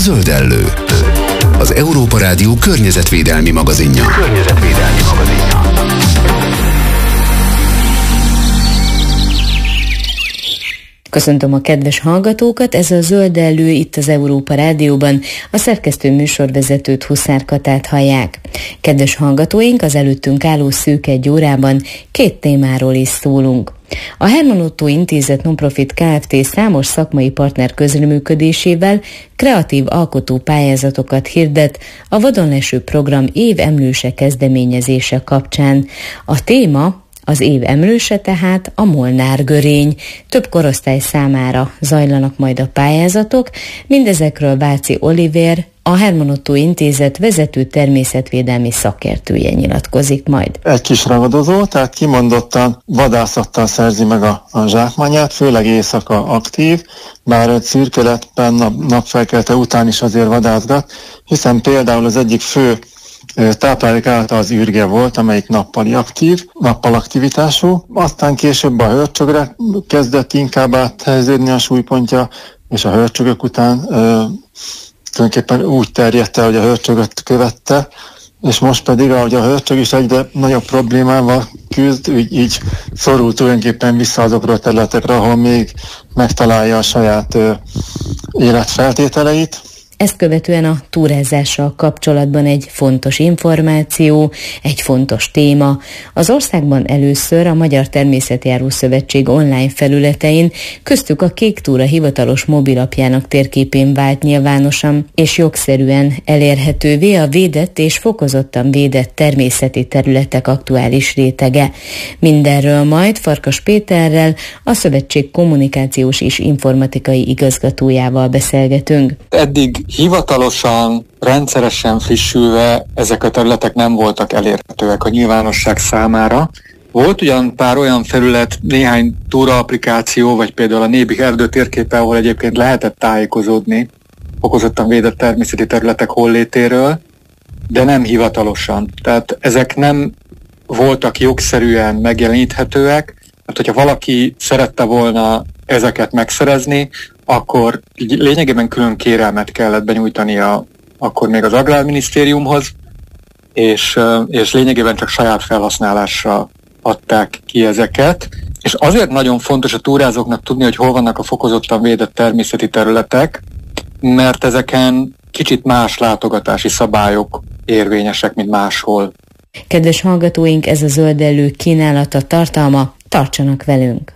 Zöldellő, az Európa Rádió környezetvédelmi magazinja. Köszöntöm a kedves hallgatókat, ez a Zöldellő itt az Európa Rádióban, a szerkesztő műsorvezetőt, Huszár Katát hallják. Kedves hallgatóink, az előttünk álló szűk egy órában két témáról is szólunk. A Hermann Ottó Intézet Nonprofit Kft. Számos szakmai partner közreműködésével kreatív alkotó pályázatokat hirdet a Vadonleső program év emlőse kezdeményezése kapcsán. A téma az év emlőse tehát a molnárgörény. Több korosztály számára zajlanak majd a pályázatok, mindezekről Váci Olivér, a Hermann Ottó Intézet vezető természetvédelmi szakértője nyilatkozik majd. Egy kis ragadozó, tehát kimondottan vadászattal szerzi meg a zsákmányát, főleg éjszaka aktív, bár szürkületben napfelkelte után is azért vadászgat, hiszen például az egyik fő táplálék által az ürge volt, amelyik nappal aktivitású. Aztán később a hörcsögre kezdett inkább áthelyeződni a súlypontja, és a hörcsögök után tulajdonképpen úgy terjedt el, hogy a hörcsögöt követte, és most pedig, ahogy a hörcsög is egyre nagyobb problémával küzd, így szorul tulajdonképpen vissza azokra a területekre, ahol még megtalálja a saját életfeltételeit. Ezt követően a túrázással kapcsolatban egy fontos információ, egy fontos téma. Az országban először a Magyar Természetjáró Szövetség online felületein, köztük a Kék Túra hivatalos mobilapjának térképén vált nyilvánosan és jogszerűen elérhetővé a védett és fokozottan védett természeti területek aktuális rétege. Mindenről majd Farkas Péterrel, a szövetség kommunikációs és informatikai igazgatójával beszélgetünk. Eddig hivatalosan, rendszeresen frissülve ezek a területek nem voltak elérhetőek a nyilvánosság számára. Volt ugyan pár olyan felület, néhány túra applikáció, vagy például a Nébi erdő térképe, ahol egyébként lehetett tájékozódni fokozottan védett természeti területek hollétéről, de nem hivatalosan. Tehát ezek nem voltak jogszerűen megjeleníthetőek, mert hogyha valaki szerette volna ezeket megszerezni, akkor lényegében külön kérelmet kellett benyújtania akkor még az Agrárminisztériumhoz, és lényegében csak saját felhasználásra adták ki ezeket. És azért nagyon fontos a túrázóknak tudni, hogy hol vannak a fokozottan védett természeti területek, mert ezeken kicsit más látogatási szabályok érvényesek, mint máshol. Kedves hallgatóink, ez a Zöldellő kínálata, tartalma, tartsanak velünk!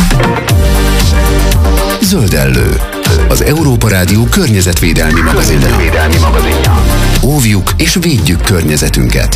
Zöldellő, az Európa Rádió környezetvédelmi magazinja. Óvjuk és védjük környezetünket!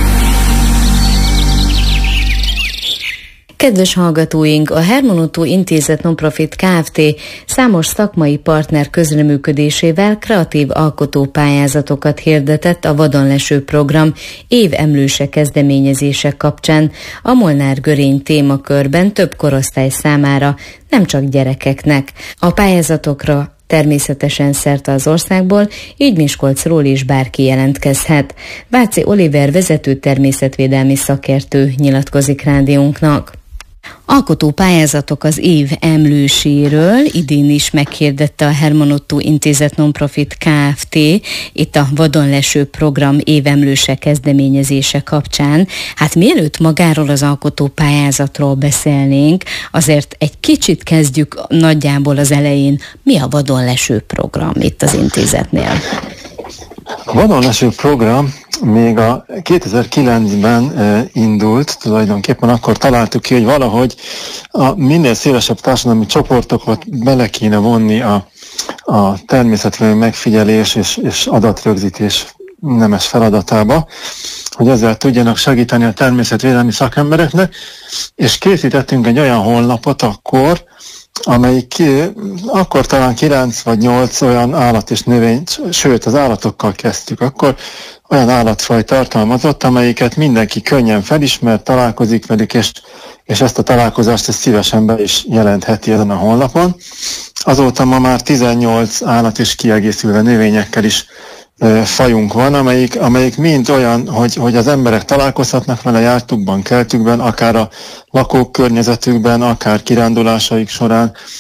Kedves hallgatóink, a Hermann Ottó Intézet Nonprofit Kft. Számos szakmai partner közreműködésével kreatív alkotó pályázatokat hirdetett a Vadonleső program év emlőse kezdeményezése kapcsán a molnárgörény témakörben több korosztály számára, nem csak gyerekeknek. A pályázatokra természetesen szerte az országból, így Miskolcról is bárki jelentkezhet. Váci Olivér vezető természetvédelmi szakértő nyilatkozik rádiónknak. Alkotó pályázatok az év emlőséről idén is meghirdette a Hermann Ottó Intézet Nonprofit Kft. Itt a Vadonleső program évemlőse kezdeményezése kapcsán. Hát mielőtt magáról az alkotó pályázatról beszélnénk, azért egy kicsit kezdjük nagyjából az elején. Mi a Vadonleső program itt az intézetnél? A Vadonleső program még a 2009-ben indult, tulajdonképpen akkor találtuk ki, hogy valahogy a minél szélesebb társadalmi csoportokat bele kéne vonni a természetvédelmi megfigyelés és adatrögzítés nemes feladatába, hogy ezzel tudjanak segíteni a természetvédelmi szakembereknek, és készítettünk egy olyan honlapot akkor, amelyik akkor talán 9 vagy 8 olyan állat és növény, sőt az állatokkal kezdtük, akkor olyan állatfaj tartalmazott, amelyiket mindenki könnyen felismer, találkozik velük, és ezt a találkozást szívesen be is jelentheti ezen a honlapon. Azóta ma már 18 állat és kiegészülve növényekkel is fajunk van, amelyik mind olyan, hogy az emberek találkozhatnak vele jártukban, keltükben, akár a lakók környezetükben, akár kirándulásaik során,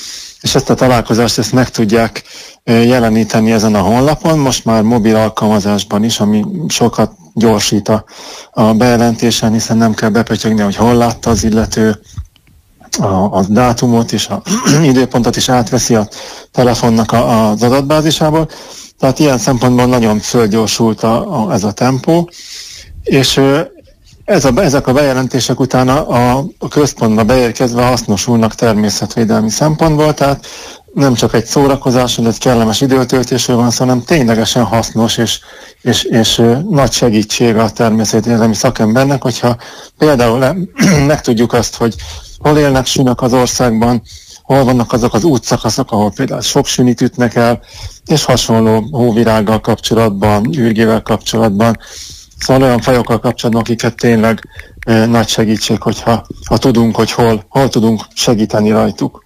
és ezt a találkozást ezt meg tudják jeleníteni ezen a honlapon, most már mobil alkalmazásban is, ami sokat gyorsít a bejelentésen, hiszen nem kell bepötyögni, hogy hol látta az illető, a dátumot és az időpontot is átveszi a telefonnak az adatbázisából. Tehát ilyen szempontból nagyon fölgyorsult ez a tempó, és ezek a bejelentések utána a központba beérkezve hasznosulnak természetvédelmi szempontból, tehát nem csak egy szórakozás, vagy egy kellemes időtöltésről van szó, hanem ténylegesen hasznos és nagy segítség a természetvédelmi szakembernek, hogyha például megtudjuk azt, hogy hol élnek sünök az országban, hol vannak azok az útszakaszok, ahol például sok sünit ütnek el, és hasonló hóvirággal kapcsolatban, ürgével kapcsolatban, szóval olyan fajokkal kapcsolatban, akiket tényleg nagy segítség, hogyha tudunk, hogy hol tudunk segíteni rajtuk.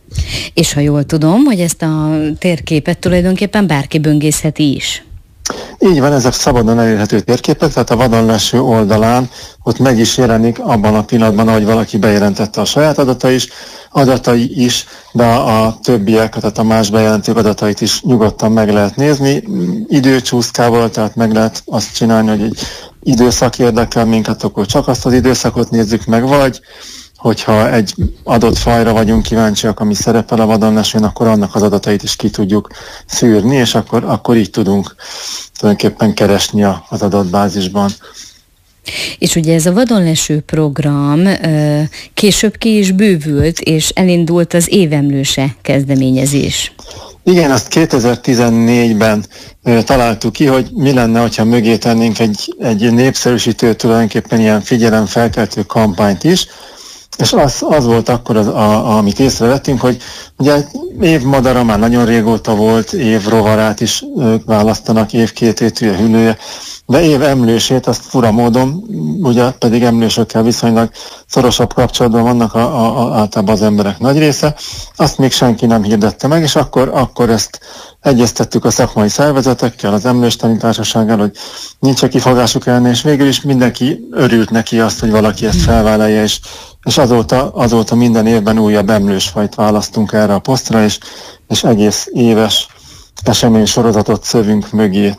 És ha jól tudom, hogy ezt a térképet tulajdonképpen bárki böngészheti is. Így van, ezek szabadon elérhető térképek, tehát a vadonleső oldalán ott meg is jelenik abban a pillanatban, ahogy valaki bejelentette a saját adatai is, de a többiek, tehát a más bejelentők adatait is nyugodtan meg lehet nézni. Időcsúszkával, tehát meg lehet azt csinálni, hogy egy időszak érdekel minket, akkor csak azt az időszakot nézzük meg, vagy hogyha egy adott fajra vagyunk kíváncsiak, ami szerepel a vadonlesőn, akkor annak az adatait is ki tudjuk szűrni, és akkor így tudunk tulajdonképpen keresni az adatbázisban. És ugye ez a vadonleső program később ki is bővült, és elindult az évemlőse kezdeményezés. Igen, azt 2014-ben találtuk ki, hogy mi lenne, ha mögé tennénk egy népszerűsítő, tulajdonképpen ilyen figyelemfelkeltő kampányt is, és az volt akkor, amit észrevettünk, hogy ugye évmadara már nagyon régóta volt, évrovarát is választanak, évkététűje, hüllője, de évemlősét azt fura módon, ugye pedig emlősökkel viszonylag szorosabb kapcsolatban vannak általában az emberek nagy része, azt még senki nem hirdette meg, és akkor ezt egyeztettük a szakmai szervezetekkel, az Emlőstani Társasággal, hogy nincs kifogásuk ellene, és végül is mindenki örült neki azt, hogy valaki ezt felvállalja, és azóta minden évben újabb emlősfajt választunk erre a posztra, és egész éves eseménysorozatot szövünk mögé.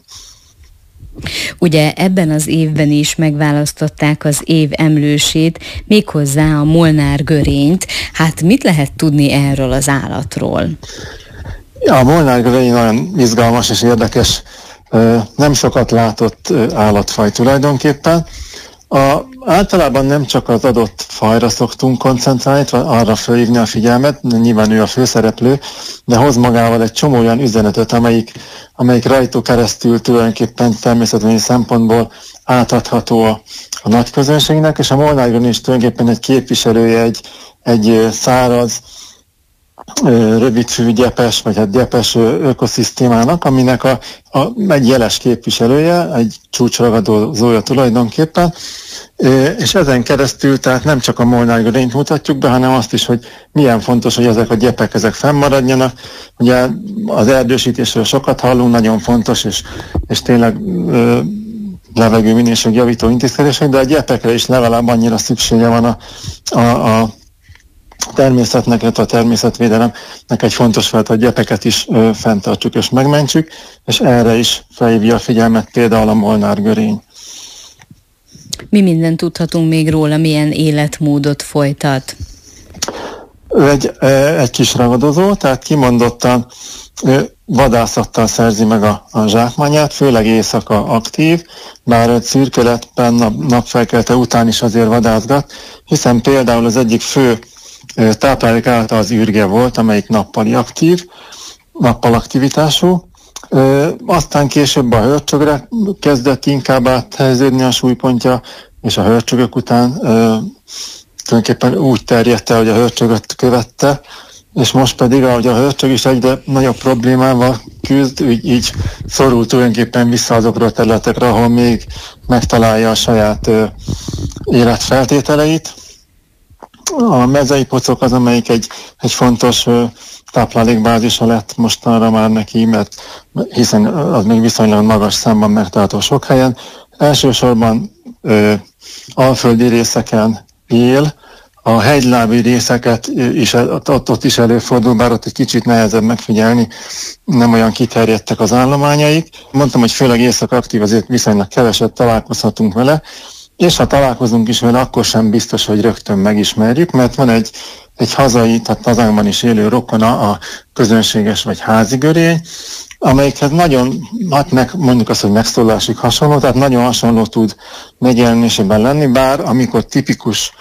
Ugye ebben az évben is megválasztották az év emlősét, méghozzá a molnár görényt. Hát mit lehet tudni erről az állatról? Ja, a molnár görény nagyon izgalmas és érdekes, nem sokat látott állatfaj tulajdonképpen. Általában nem csak az adott fajra szoktunk koncentrálni, arra felhívni a figyelmet, nyilván ő a főszereplő, de hoz magával egy csomó olyan üzenetet, amelyik rajtuk keresztül tulajdonképpen természetesen szempontból átadható a nagy közönségnek, és a molnár is tulajdonképpen egy képviselője egy száraz, rövidfű gyepes, vagy hát gyepes ökoszisztémának, aminek egy jeles képviselője, egy csúcsragadozója tulajdonképpen, és ezen keresztül tehát nem csak a molnár görényt mutatjuk be, hanem azt is, hogy milyen fontos, hogy ezek a gyepek fennmaradjanak. Ugye az erdősítésről sokat hallunk, nagyon fontos, és tényleg levegő minőség javító intézkedések, de a gyepekre is legalább annyira szüksége van a természetnek, a természetvédelemnek egy fontos feladat, hogy gyepeket is fenntartsuk és megmentsük, és erre is felhívja a figyelmet például a molnár görény. Mi mindent tudhatunk még róla, milyen életmódot folytat? Ő egy kis ragadozó, tehát kimondottan vadászattal szerzi meg a zsákmányát, főleg éjszaka aktív, bár szürkületben napfelkelte után is azért vadászgat, hiszen például az egyik fő táplálék által az ürge volt, amelyik nappal aktivitású. Aztán később a hörcsögre kezdett inkább áthelyeződni a súlypontja, és a hörcsögök után tulajdonképpen úgy terjedt el, hogy a hörcsögöt követte, és most pedig, ahogy a hörcsög is egyre nagyobb problémával küzd, így szorul tulajdonképpen vissza azokra a területekre, ahol még megtalálja a saját életfeltételeit. A mezei pocok az, amelyik egy fontos táplálékbázisa lett mostanra már neki, mert hiszen az még viszonylag magas számban megtalálható sok helyen. Elsősorban alföldi részeken él, A hegylábi részeket is, ott is előfordul, bár ott egy kicsit nehezebb megfigyelni, nem olyan kiterjedtek az állományaik. Mondtam, hogy főleg éjszakaktív, azért viszonylag keveset találkozhatunk vele, és ha találkozunk is vele, akkor sem biztos, hogy rögtön megismerjük, mert van egy hazai, tehát hazánkban is élő rokona, a közönséges vagy házi görény, amelyikhez nagyon, mondjuk azt, hogy megszólásig hasonló, tehát nagyon hasonló tud megjelenésében lenni, bár amikor tipikus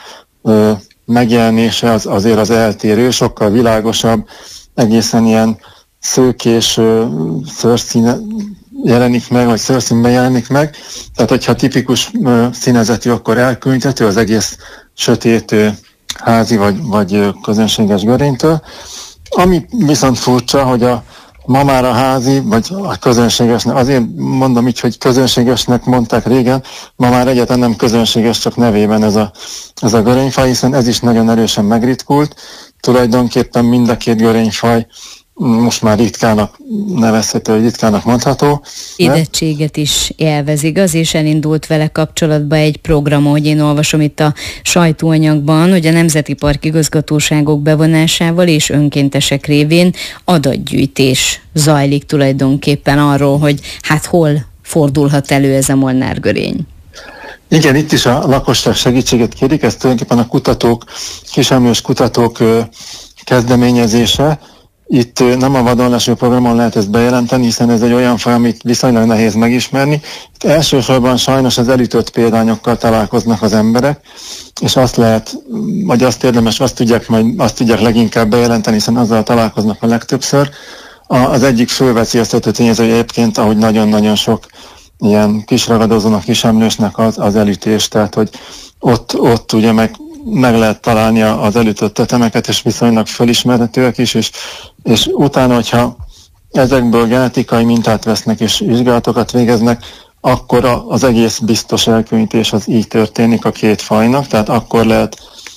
megjelenése azért az eltérő, sokkal világosabb, egészen ilyen szőkés szőrszíne jelenik meg, vagy szőrszínben jelenik meg. Tehát, hogyha tipikus színezetű, akkor elkülöníthető az egész sötét házi vagy közönséges görénytől. Ami viszont furcsa, hogy ma már a házi, vagy a közönségesnek, azért mondom így, hogy közönségesnek mondták régen, ma már egyáltalán nem közönséges, csak nevében ez a görényfaj, hiszen ez is nagyon erősen megritkult. Tulajdonképpen mind a két görényfaj most már ritkának nevezhető, vagy ritkának mondható. Édettséget is élvez, igaz? És elindult vele kapcsolatba egy program, ahogy én olvasom itt a sajtóanyagban, hogy a Nemzeti Park igazgatóságok bevonásával és önkéntesek révén adatgyűjtés zajlik tulajdonképpen arról, hogy hát hol fordulhat elő ez a molnárgörény. Igen, itt is a lakosság segítséget kérik, ez tulajdonképpen a kutatók, kisemlős kutatók kezdeményezése. Itt nem a vadonleső programon lehet ezt bejelenteni, hiszen ez egy olyan faj, amit viszonylag nehéz megismerni. Itt elsősorban sajnos az elütött példányokkal találkoznak az emberek, és azt lehet, vagy azt érdemes, azt tudják leginkább bejelenteni, hiszen azzal találkoznak a legtöbbször. Az egyik fő veszélyeztető tényező egyébként, ahogy nagyon-nagyon sok ilyen kisragadozónak, kisemlősnek az elütés, tehát hogy ott ugye meg lehet találni az elütött tetemeket, és viszonylag fölismerhetőek is, és utána, hogyha ezekből genetikai mintát vesznek és vizsgálatokat végeznek, akkor az egész biztos elkülönítés az így történik a két fajnak, tehát akkor lehet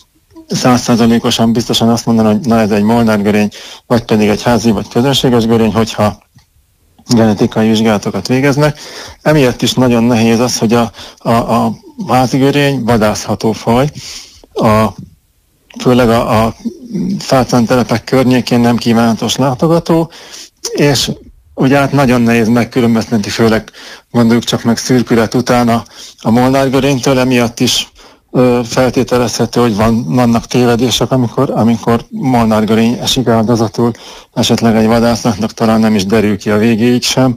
100%-osan biztosan azt mondani, hogy na ez egy molnárgörény, vagy pedig egy házi vagy közönséges görény, hogyha genetikai vizsgálatokat végeznek. Emiatt is nagyon nehéz az, hogy a házi görény vadászható faj, főleg a fácántelepek környékén nem kívánatos látogató, és ugye hát nagyon nehéz megkülönböztetni, főleg gondoljuk csak meg szürkület után a molnárgörénytől, emiatt is feltételezhető, hogy vannak tévedések, amikor molnárgörény esik áldozatul, esetleg egy vadásznak talán nem is derül ki a végéig sem.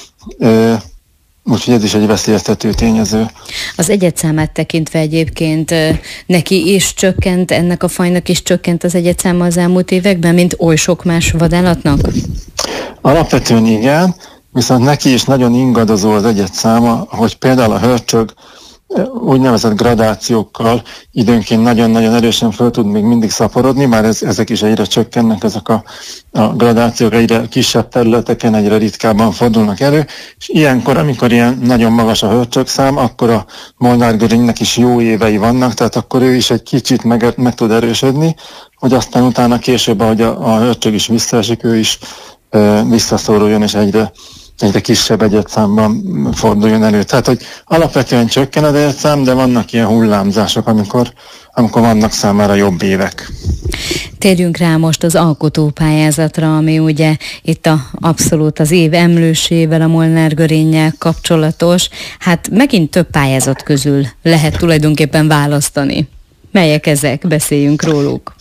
Úgyhogy ez is egy veszélyeztető tényező. Az egyedszámát tekintve egyébként neki is csökkent, ennek a fajnak is csökkent az egyedszáma az elmúlt években, mint oly sok más vadállatnak? Alapvetően igen, viszont neki is nagyon ingadozó az egyedszáma, hogy például a hörcsög úgynevezett gradációkkal időnként nagyon-nagyon erősen föl tud még mindig szaporodni, már ezek is egyre csökkennek, ezek a gradációk egyre kisebb területeken, egyre ritkábban fordulnak elő, és ilyenkor, amikor ilyen nagyon magas a hörcsögszám, akkor a molnárgörénynek is jó évei vannak, tehát akkor ő is egy kicsit meg tud erősödni, hogy aztán utána később, ahogy a hörcsög is visszaesik, ő is visszaszoruljon, és egyre kisebb egyedszámban forduljon elő. Tehát, hogy alapvetően csökken az egyedszám, de vannak ilyen hullámzások, amikor vannak számára jobb évek. Térjünk rá most az alkotópályázatra, ami ugye itt abszolút az év emlősével, a molnárgörénnyel kapcsolatos. Hát megint több pályázat közül lehet tulajdonképpen választani. Melyek ezek? Beszéljünk róluk.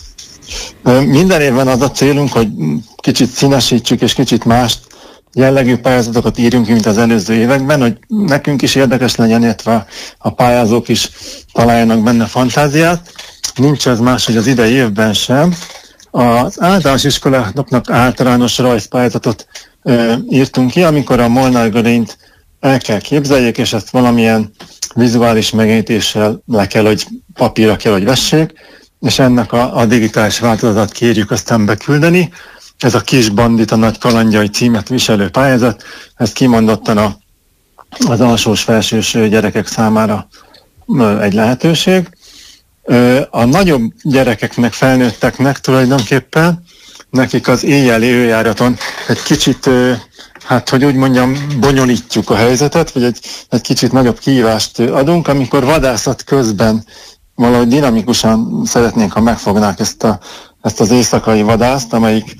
Minden évben az a célunk, hogy kicsit színesítsük és kicsit mást jellegű pályázatokat írjunk, mint az előző években, hogy nekünk is érdekes legyen, illetve a pályázók is találjanak benne fantáziát. Nincs ez más, hogy az idei évben sem. Az általános iskoláknak általános rajzpályázatot írtunk ki, amikor a molnárgörényt el kell képzeljék, és ezt valamilyen vizuális megjelenítéssel papírra kell, hogy vessék, és ennek a digitális változatát kérjük aztán beküldeni. Ez a Kis bandita nagy kalandjai címet viselő pályázat, ez kimondottan az alsós-felsős gyerekek számára egy lehetőség. A nagyobb gyerekeknek, felnőtteknek tulajdonképpen, nekik az éjjeli őjáraton egy kicsit, hogy úgy mondjam, bonyolítjuk a helyzetet, vagy egy kicsit nagyobb kihívást adunk, amikor vadászat közben valahogy dinamikusan szeretnénk, ha megfognák ezt az éjszakai vadászt, amelyik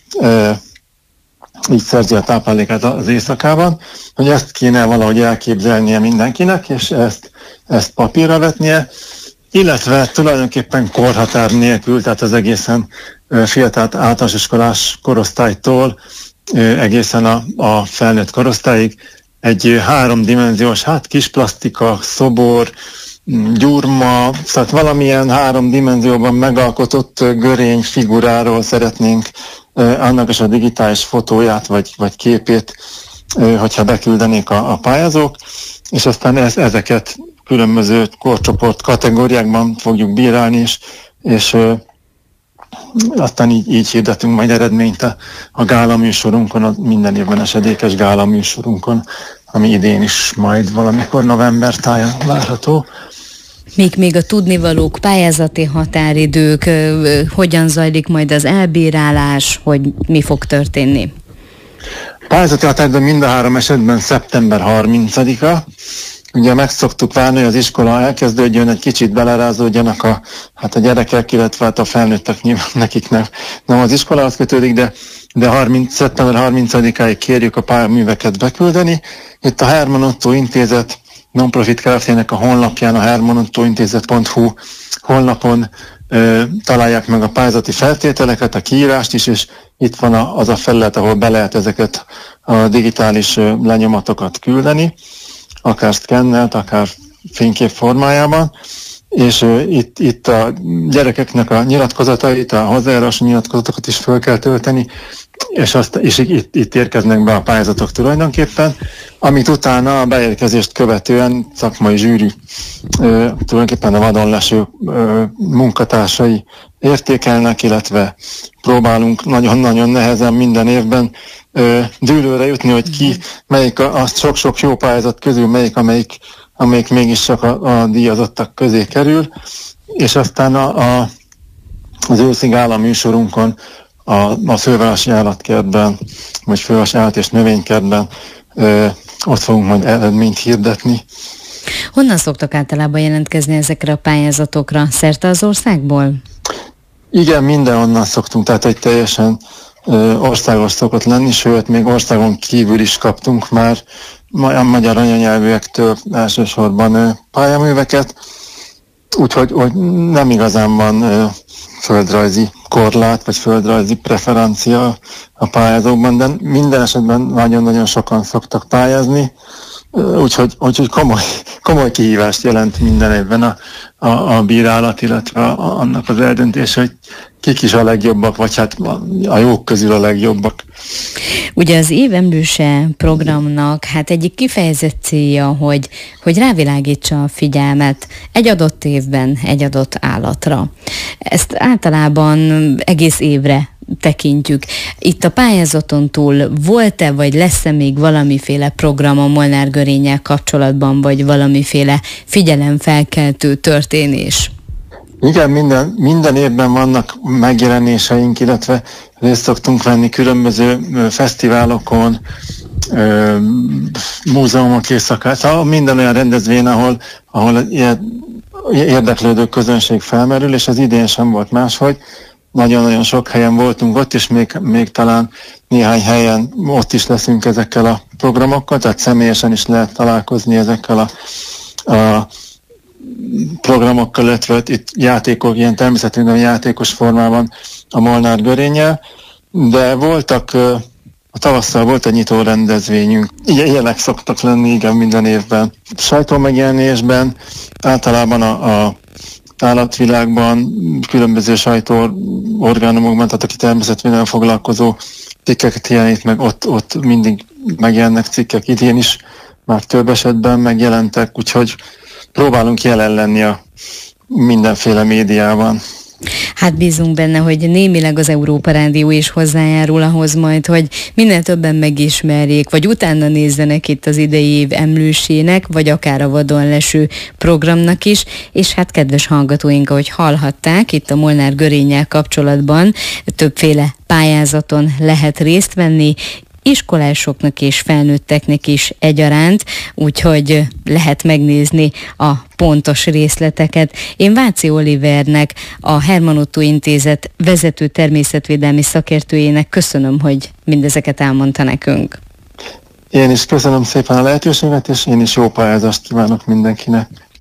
így szerzi a táplálékát az éjszakában, hogy ezt kéne valahogy elképzelnie mindenkinek, és ezt papírra vetnie, illetve tulajdonképpen korhatár nélkül, tehát az egészen fiatal általános iskolás korosztálytól egészen a felnőtt korosztályig egy háromdimenziós, kis plastika, szobor, gyurma, tehát valamilyen 3 dimenzióban megalkotott görény figuráról szeretnénk annak is a digitális fotóját vagy képét, hogyha beküldenék a pályázók, és aztán ezeket különböző korcsoport kategóriákban fogjuk bírálni, és aztán így hirdetünk majd eredményt a gála műsorunkon, a minden évben esedékes gála műsorunkon, ami idén is majd valamikor november táján várható. Még a tudnivalók, pályázati határidők, hogyan zajlik majd az elbírálás, hogy mi fog történni? Pályázati határidő mind a 3 esetben szeptember 30-a. Ugye meg szoktuk várni, hogy az iskola elkezdődjön, egy kicsit belerázódjanak a gyerekek, illetve a felnőttek, nyilván nekik nem az iskolához kötődik, de szeptember 30-áig kérjük a pályaműveket beküldeni. Itt a Herman Otto Intézet non-profit Kft-nek a honlapján, a hermanottointézet.hu honlapon találják meg a pályázati feltételeket, a kiírást is, és itt van az a felület, ahol be lehet ezeket a digitális lenyomatokat küldeni, akár szkennelt, akár fénykép formájában, és itt a gyerekeknek a nyilatkozatait, a hozzájárulási nyilatkozatokat is föl kell tölteni, és itt érkeznek be a pályázatok tulajdonképpen, amit utána a beérkezést követően szakmai zsűri, tulajdonképpen a vadonleső munkatársai értékelnek, illetve próbálunk nagyon-nagyon nehezen minden évben dűlőre jutni, hogy melyik a sok-sok jó pályázat közül amelyik mégis csak a díjazottak közé kerül, és aztán az őszi gála műsorunkon a fővárosi állatkertben, vagy fővárosi állat- és növénykertben ott fogunk majd eredményt hirdetni. Honnan szoktak általában jelentkezni ezekre a pályázatokra? Szerte az országból? Igen, mindenhonnan szoktunk, tehát egy teljesen országos szokott lenni, sőt, még országon kívül is kaptunk már a magyar anyanyelvűektől elsősorban pályaműveket, úgyhogy nem igazán van földrajzi korlát, vagy földrajzi preferencia a pályázókban, de minden esetben nagyon-nagyon sokan szoktak pályázni, úgyhogy komoly kihívást jelent minden évben a bírálat, illetve annak az eldöntése, hogy kik is a legjobbak, vagy hát a jók közül a legjobbak. Ugye az Év Emlőse programnak egyik kifejezett célja, hogy rávilágítsa a figyelmet egy adott évben egy adott állatra. Ezt általában egész évre tekintjük. Itt a pályázaton túl volt-e, vagy lesz-e még valamiféle program a Molnár-Görénnyel kapcsolatban, vagy valamiféle figyelemfelkeltő történés? Igen, minden évben vannak megjelenéseink, illetve részt szoktunk venni különböző fesztiválokon, múzeumok éjszakán, szóval minden olyan rendezvény, ahol ilyen érdeklődő közönség felmerül, és az idén sem volt máshogy. Nagyon-nagyon sok helyen voltunk ott, és még talán néhány helyen ott is leszünk ezekkel a programokkal, tehát személyesen is lehet találkozni ezekkel a programokkal, illetve itt játékok, ilyen természetesen játékos formában a Molnár-Görénnyel, de a tavasszal volt egy nyitó rendezvényünk. Ilyenek szoktak lenni, igen, minden évben. Sajtómegjelenésben általában a állatvilágban, különböző sajtóorgánumokban, tehát aki természetvédelemmel foglalkozó cikkeket jelenít meg, ott mindig megjelennek cikkek, idén is már több esetben megjelentek, úgyhogy próbálunk jelen lenni a mindenféle médiában. Hát bízunk benne, hogy némileg az Európa Rádió is hozzájárul ahhoz majd, hogy minél többen megismerjék, vagy utána nézzenek itt az idei év emlősének, vagy akár a vadonleső programnak is, és hát kedves hallgatóink, ahogy hallhatták, itt a Molnár-Görénnyel kapcsolatban többféle pályázaton lehet részt venni, iskolásoknak és felnőtteknek is egyaránt, úgyhogy lehet megnézni a pontos részleteket. Én Váci Olivernek, a Hermann Ottó Intézet vezető természetvédelmi szakértőjének köszönöm, hogy mindezeket elmondta nekünk. Én is köszönöm szépen a lehetőséget, és én is jó pályázást kívánok mindenkinek.